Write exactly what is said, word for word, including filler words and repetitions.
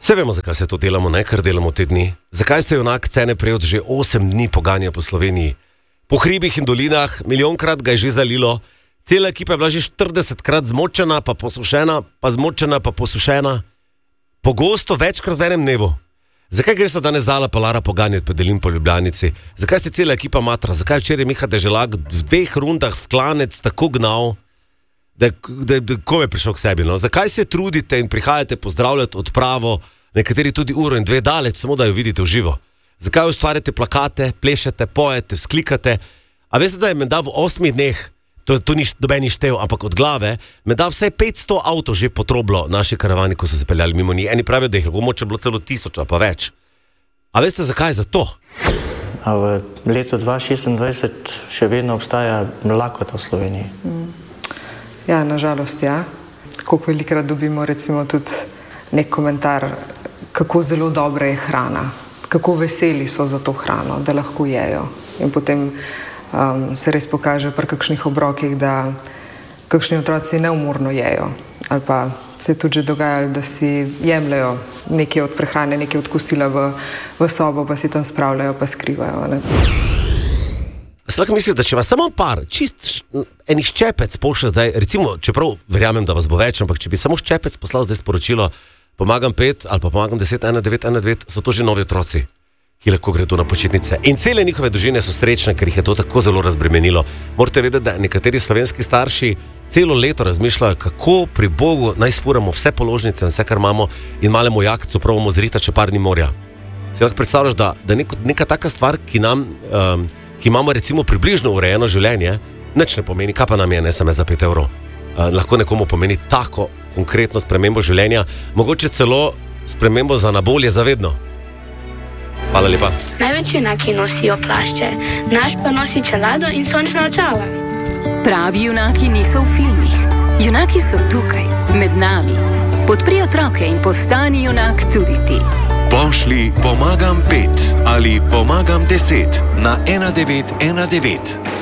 Vse vemo, zakaj se to delamo, ne, kar delamo te dni. Zakaj se junak Cene Prevc že osem dni poganja po Sloveniji. Po hribih in dolinah, milijonkrat ga je že zalilo, cela ekipa je bila že štiridesetkrat zmočena, pa posušena, pa zmočena, pa posušena. Pogosto večkrat v enem dnevu. Zakaj gre se danes Zala pa Lara poganjati pedelin po Ljubljanici? Zakaj se cela ekipa matra? Zakaj včeraj Miha Deželak v dveh rundah v klanec tako gnal, da, da, da kom je prišel k sebi? No? Zakaj se trudite in prihajate pozdravljati odpravo, nekateri tudi uro in dve daleč, samo da jo vidite v živo? Zakaj ustvarjate plakate, plešete, pojete, vzklikate? A veste, da je menda v osmih dneh, to, to ni dobeni štev, ampak od glave, menda vsaj petsto avtov že potroblo naši karavani, ko so se peljali mimo njih. Eni pravijo, da jih je moče bilo celo tisoč, pa več. A veste, zakaj? Zato. A v letu dva tisoč šestindvajset še vedno obstaja lakota v Sloveniji? Mm. Ja, nažalost, ja. Koliko velikrat dobimo recimo tudi nek komentar, kako zelo dobra je hrana, kako veseli so za to hrano, da lahko jejo. In potem um, se res pokaže pri kakšnih obrokih, da kakšni otroci neumorno jejo. Ali pa se je tudi že dogajalo, da si jemljajo nekaj od prehrane, nekaj od kosila v, v sobo, pa si tam spravljajo, pa skrivajo. Ne? Se lahko misli, da če vas samo par, čist enih ščepec pošlje zdaj, recimo, čeprav verjamem, da vas bo več, ampak če bi samo ščepec poslal zdaj sporočilo, pomagam pet ali pa pomagam deset, ena, devet, ena, devet, so to že novi otroci, ki lahko gredo na počitnice. In cele njihove družine so srečne, ker jih je to tako zelo razbremenilo. Morate vedeti, da nekateri slovenski starši celo leto razmišljajo, kako pri Bogu naj sfuramo vse položnice in vse, kar imamo, in malemu jakcu pravimo zrita, če par ni morja. Si lahko predstavljaš, da, da neko, neka taka stvar, ki nam, um, ki imamo recimo približno urejeno življenje, nič ne pomeni, kaj pa nam je, ne samo za pet evrov. Uh, lahko nekomu pomeni tako konkretno spremembo življenja, mogoče celo spremembo za na bolje zavedno. Hvala lepa. Največji junaki nosijo plašče, naš pa nosi čelado in sončna očala. Pravi junaki niso v filmih. Junaki so tukaj, med nami. Podpri otroke in postani junak tudi ti. Pošli pomagam pet ali pomagam deset na ena devet ena devet.